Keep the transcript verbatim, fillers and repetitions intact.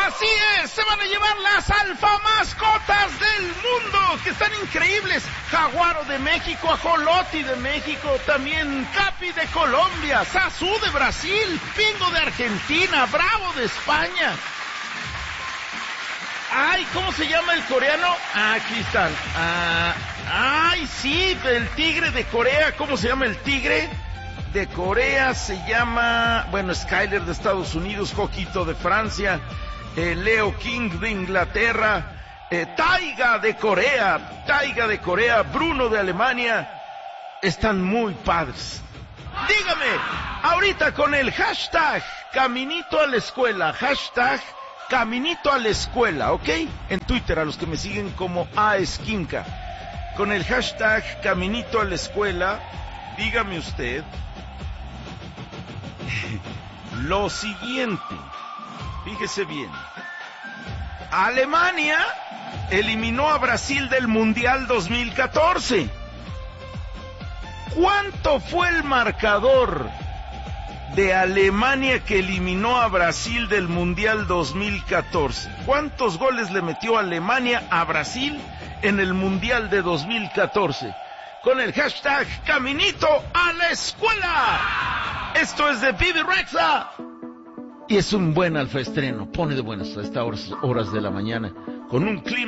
Así es, se van a llevar las alfa mascotas del mundo, que están increíbles. Jaguaro de México, Ajoloti de México, también Capi de Colombia, Sazú de Brasil, Pingo de Argentina, Bravo de España. Ay, ¿cómo se llama el coreano? Ah, aquí están. Ah, ay, sí, el tigre de Corea. ¿Cómo se llama el tigre de Corea? Se llama, bueno, Skyler de Estados Unidos, Joquito de Francia, eh, Leo King de Inglaterra, eh, Taiga de Corea, Taiga de Corea, Bruno de Alemania. Están muy padres. Dígame, ahorita con el hashtag Caminito a la Escuela, hashtag Caminito a la Escuela, ¿ok? En Twitter, a los que me siguen como A Esquinca. Con el hashtag Caminito a la Escuela, dígame usted lo siguiente. Fíjese bien. Alemania eliminó a Brasil del Mundial dos mil catorce. ¿Cuánto fue el marcador de Alemania que eliminó a Brasil del Mundial dos mil catorce? ¿Cuántos goles le metió Alemania a Brasil en el Mundial de dos mil catorce? Con el hashtag Caminito a la Escuela. Esto es de Vivi Rexa. Y es un buen alfaestreno. Pone de buenas a estas horas, horas de la mañana. Con un clima